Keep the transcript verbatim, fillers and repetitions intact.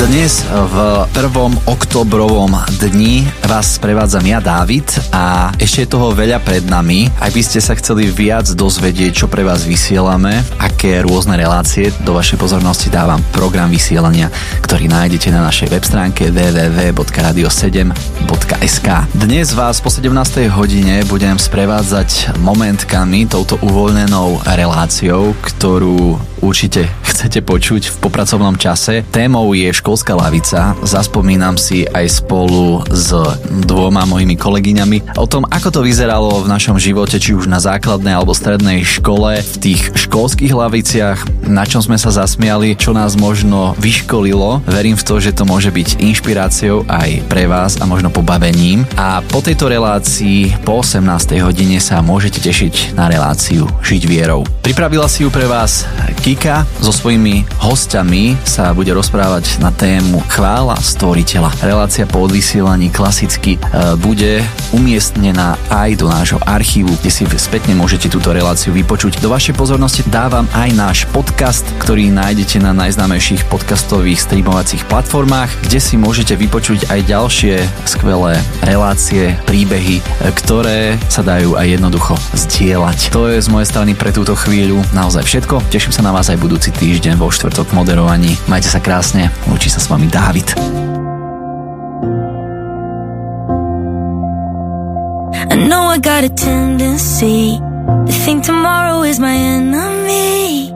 Dnes v prvom októbrovom dni vás sprevádzam ja, Dávid, a ešte je toho veľa pred nami. Ak by ste sa chceli viac dozvedieť, čo pre vás vysielame, aké rôzne relácie, do vašej pozornosti dávam program vysielania, ktorý nájdete na našej web stránke w w w bodka radio sedem bodka es ká. Dnes vás po sedemnástej hodine budem sprevádzať momentkami, touto uvoľnenou reláciou, ktorú určite chcete počuť v popracovnom čase. Témou je školská lavica. Zaspomínam si aj spolu s dvoma mojimi kolegyňami o tom, ako to vyzeralo v našom živote, či už na základnej alebo strednej škole, v tých školských laviciach, na čom sme sa zasmiali, čo nás možno vyškolilo. Verím v to, že to môže byť inšpiráciou aj pre vás a možno pobavením. A po tejto relácii po osemnástej hodine sa môžete tešiť na reláciu Žiť vierou. Pripravila si ju pre vás Kika. So svojimi hostiami sa bude rozprávať na tému Chvála stvoriteľa. Relácia po odvysielaní klasicky e, bude umiestnená aj do nášho archívu, kde si spätne môžete túto reláciu vypočuť. Do vašej pozornosti dávam aj náš podcast, ktorý nájdete na najznámejších podcastových streamovacích platformách, kde si môžete vypočuť aj ďalšie skvelé relácie, príbehy, ktoré sa dajú aj jednoducho zdieľať. To je z mojej strany pre túto chvíľu naozaj všetko. Teším sa na vás aj budúci týždeň vo štvrtok v moderovaní. Majte sa krásne, lúči sa s vami Dávid. I know I got a tendency to think tomorrow is my enemy.